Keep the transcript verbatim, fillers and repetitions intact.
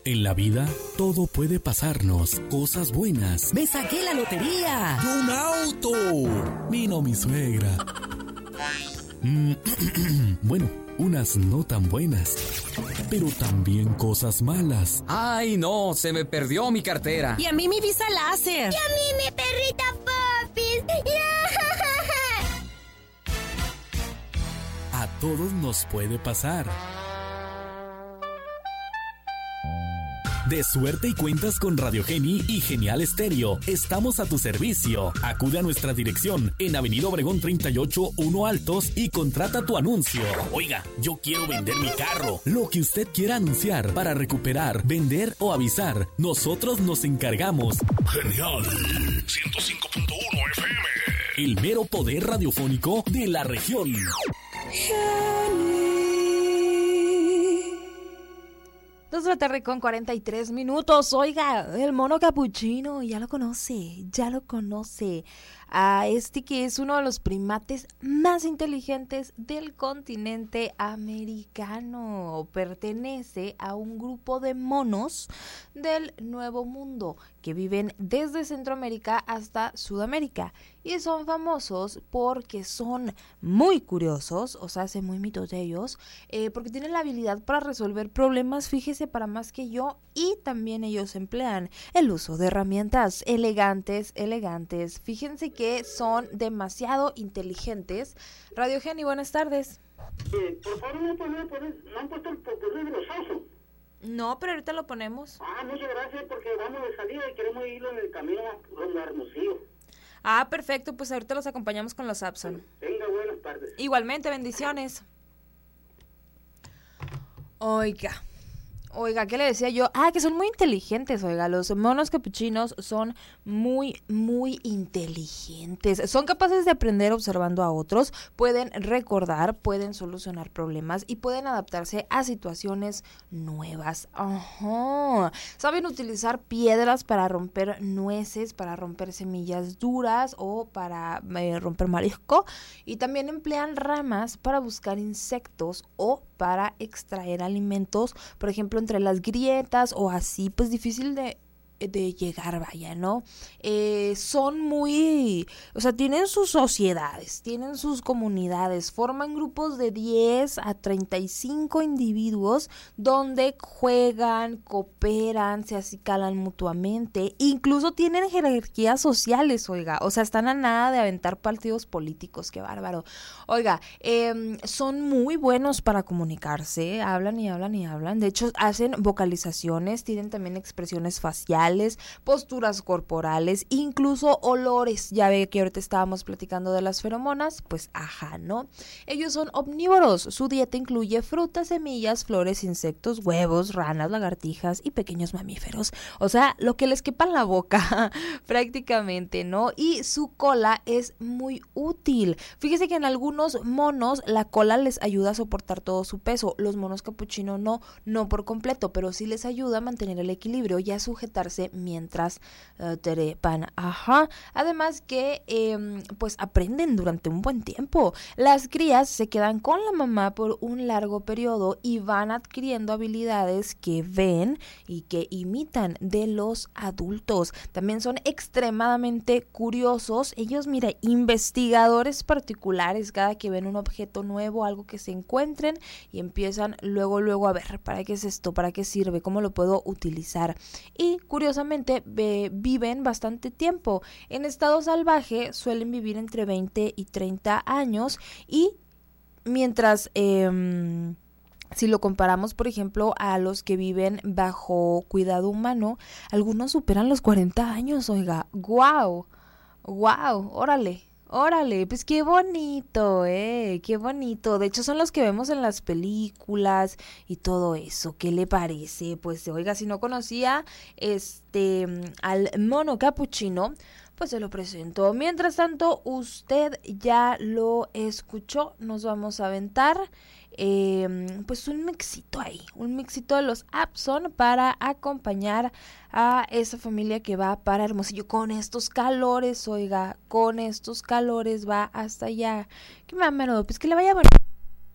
En la vida, todo puede pasarnos. Cosas buenas. ¡Me saqué la lotería! ¡Un auto! Vino mi suegra. Mm, bueno, unas no tan buenas, pero también cosas malas. ¡Ay, no! Se me perdió mi cartera. Y a mí mi visa láser. Y a mí mi perrita Popis. A todos nos puede pasar. De suerte y cuentas con Radio Geni y Genial Estéreo. Estamos a tu servicio. Acude a nuestra dirección en Avenida Obregón treinta y ocho, uno Altos y contrata tu anuncio. Oiga, yo quiero vender mi carro. Lo que usted quiera anunciar para recuperar, vender o avisar, nosotros nos encargamos. Genial ciento cinco punto uno F M. El mero poder radiofónico de la región. Dos de la tarde con cuarenta y tres minutos. Oiga, el mono capuchino, ya lo conoce, ya lo conoce. A este que es uno de los primates más inteligentes del continente americano. Pertenece a un grupo de monos del Nuevo Mundo que viven desde Centroamérica hasta Sudamérica. Y son famosos porque son muy curiosos, o sea, hacen muy mitos de ellos, eh, porque tienen la habilidad para resolver problemas, fíjese, para más que yo, y también ellos emplean el uso de herramientas elegantes, elegantes. Fíjense que son demasiado inteligentes. Radio Geni, buenas tardes. Eh, por favor, no, no, no han puesto el popurrí de los osos. No, pero ahorita lo ponemos. Ah, muchas gracias, porque vamos de salida y queremos irlo en el camino rumbo a Hermosillo. Ah, perfecto, pues ahorita los acompañamos con los Abson. Tenga buenas tardes. Igualmente, bendiciones. Oiga, oiga, ¿qué le decía yo? Ah, que son muy inteligentes, oiga, los monos capuchinos son muy, muy inteligentes. Son capaces de aprender observando a otros, pueden recordar, pueden solucionar problemas y pueden adaptarse a situaciones nuevas. Ajá. Saben utilizar piedras para romper nueces, para romper semillas duras o para eh, romper marisco, y también emplean ramas para buscar insectos o para extraer alimentos, por ejemplo, entre las grietas o así, pues difícil de de llegar, vaya, ¿no? Eh, son muy, o sea, tienen sus sociedades, tienen sus comunidades, forman grupos de diez a treinta y cinco individuos donde juegan, cooperan, se acicalan mutuamente, incluso tienen jerarquías sociales, oiga, o sea, están a nada de aventar partidos políticos, qué bárbaro. Oiga, eh, son muy buenos para comunicarse, hablan y hablan y hablan, de hecho, hacen vocalizaciones, tienen también expresiones faciales, posturas corporales, incluso olores. Ya ve que ahorita estábamos platicando de las feromonas, pues ajá, ¿no? Ellos son omnívoros, su dieta incluye frutas, semillas, flores, insectos, huevos, ranas, lagartijas y pequeños mamíferos. O sea, lo que les quepa en la boca, prácticamente, ¿no? Y su cola es muy útil. Fíjese que en algunos monos la cola les ayuda a soportar todo su peso. Los monos capuchino no, no por completo, pero sí les ayuda a mantener el equilibrio y a sujetarse mientras uh, trepan. Ajá. Además que eh, pues aprenden durante un buen tiempo. Las crías se quedan con la mamá por un largo periodo y van adquiriendo habilidades que ven y que imitan de los adultos. También son extremadamente curiosos. Ellos, mira, investigadores particulares, cada que ven un objeto nuevo, algo que se encuentren, y empiezan luego, luego a ver, ¿para qué es esto? ¿Para qué sirve? ¿Cómo lo puedo utilizar? Y curiosamente eh, viven bastante tiempo. En estado salvaje suelen vivir entre veinte y treinta años, y mientras eh, si lo comparamos, por ejemplo, a los que viven bajo cuidado humano, algunos superan los cuarenta años, oiga. ¡Guau! ¡Guau! ¡Órale! Órale, pues qué bonito, eh, qué bonito. De hecho, son los que vemos en las películas y todo eso. ¿Qué le parece? Pues, oiga, si no conocía este al mono capuchino, pues se lo presento. Mientras tanto, usted ya lo escuchó. Nos vamos a aventar eh, pues un mixito ahí, un mixito de los Abson para acompañar a esa familia que va para Hermosillo con estos calores, oiga, con estos calores va hasta allá. Que me amaro, pues que le vaya bueno.